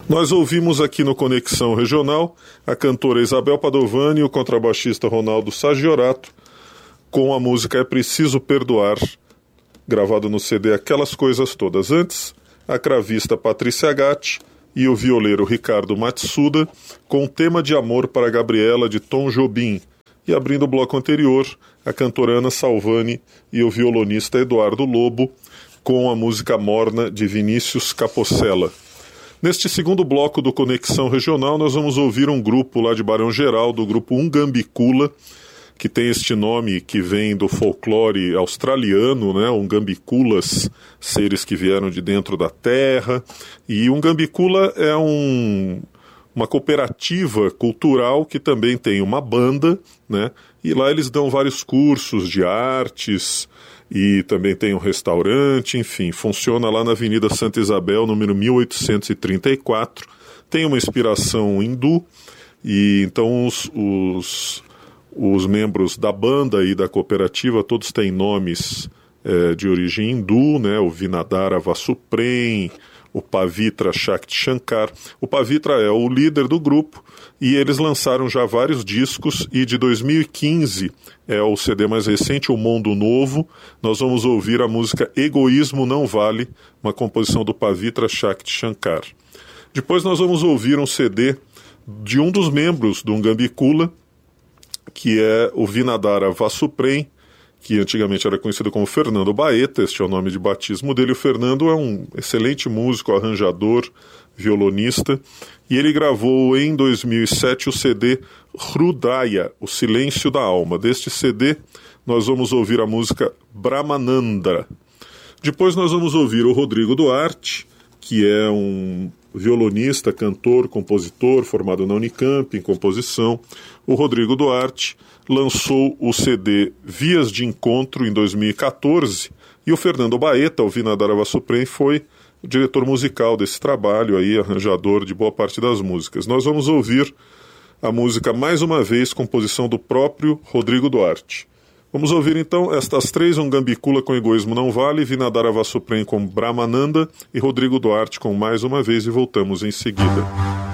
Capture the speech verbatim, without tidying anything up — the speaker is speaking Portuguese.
Nós ouvimos aqui no Conexão Regional a cantora Isabel Padovani e o contrabaixista Ronaldo Sagiorato com a música É Preciso Perdoar, gravado no C D Aquelas Coisas Todas. Antes, a cravista Patrícia Gatti e o violeiro Ricardo Matsuda com o tema de amor para Gabriela de Tom Jobim. E abrindo o bloco anterior, a cantora Ana Salvani e o violonista Eduardo Lobo com a música Morna de Vinícius Capocella. Neste segundo bloco do Conexão Regional, nós vamos ouvir um grupo lá de Barão Geraldo, do grupo Ungambicula, que tem este nome que vem do folclore australiano, né? Ungambiculas, seres que vieram de dentro da terra. E Ungambicula é um, uma cooperativa cultural que também tem uma banda, né? E lá eles dão vários cursos de artes e também tem um restaurante, enfim, funciona lá na Avenida Santa Isabel, número mil oitocentos e trinta e quatro. Tem uma inspiração hindu e então os... os Os membros da banda e da cooperativa todos têm nomes é, de origem hindu, né? O Vinadara Vasuprem, o Pavitra Shakti Shankar. O Pavitra é o líder do grupo e eles lançaram já vários discos e de dois mil e quinze é o C D mais recente, O Mundo Novo. Nós vamos ouvir a música Egoísmo Não Vale, uma composição do Pavitra Shakti Shankar. Depois nós vamos ouvir um C D de um dos membros do Ungambicula, que é o Vinadara Vasuprem, que antigamente era conhecido como Fernando Baeta, este é o nome de batismo dele. O Fernando é um excelente músico, arranjador, violonista, e ele gravou em dois mil e sete o C D Hrudaya, O Silêncio da Alma. Deste C D nós vamos ouvir a música Brahmananda. Depois nós vamos ouvir o Rodrigo Duarte, que é um violonista, cantor, compositor, formado na Unicamp em composição. O Rodrigo Duarte lançou o C D Vias de Encontro em dois mil e quatorze e o Fernando Baeta, o Vinadara Vasuprem, foi o diretor musical desse trabalho, aí, arranjador de boa parte das músicas. Nós vamos ouvir a música Mais Uma Vez, composição do próprio Rodrigo Duarte. Vamos ouvir então estas três, Ungambicula com Egoísmo Não Vale, Vinadara Vasuprem com Brahmananda e Rodrigo Duarte com Mais Uma Vez, e voltamos em seguida.